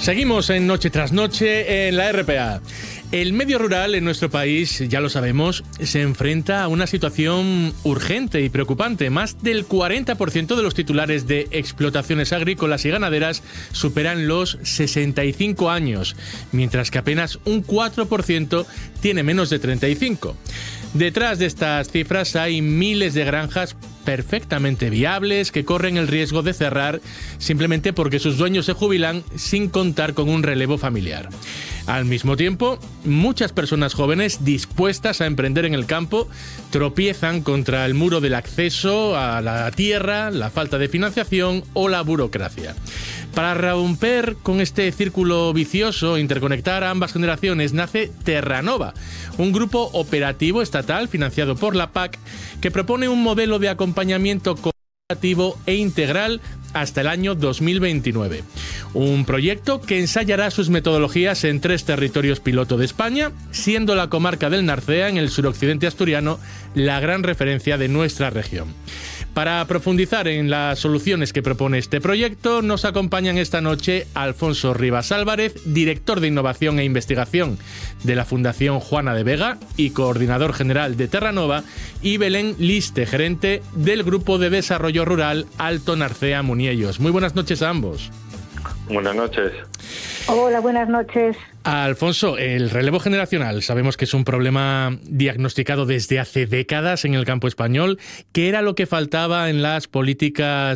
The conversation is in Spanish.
Seguimos en Noche tras Noche en la RPA. El medio rural en nuestro país, ya lo sabemos, se enfrenta a una situación urgente y preocupante. Más del 40% de los titulares de explotaciones agrícolas y ganaderas superan los 65 años, mientras que apenas un 4% tiene menos de 35. Detrás de estas cifras hay miles de granjas perfectamente viables que corren el riesgo de cerrar simplemente porque sus dueños se jubilan sin contar con un relevo familiar. Al mismo tiempo, muchas personas jóvenes dispuestas a emprender en el campo tropiezan contra el muro del acceso a la tierra, la falta de financiación o la burocracia. Para romper con este círculo vicioso, interconectar a ambas generaciones, nace Terranova, un grupo operativo estatal financiado por la PAC que propone un modelo de acompañamiento cooperativo e integral hasta el año 2029. Un proyecto que ensayará sus metodologías en 3 territorios piloto de España, siendo la comarca del Narcea, en el suroccidente asturiano, la gran referencia de nuestra región. Para profundizar en las soluciones que propone este proyecto, nos acompañan esta noche Alfonso Rivas Álvarez, director de Innovación e Investigación de la Fundación Juana de Vega y coordinador general de Terranova, y Belén Liste, gerente del Grupo de Desarrollo Rural Alto Narcea Muniellos. Muy buenas noches a ambos. Buenas noches. Hola, buenas noches. Alfonso, el relevo generacional sabemos que es un problema diagnosticado desde hace décadas en el campo español. ¿Qué era lo que faltaba en las políticas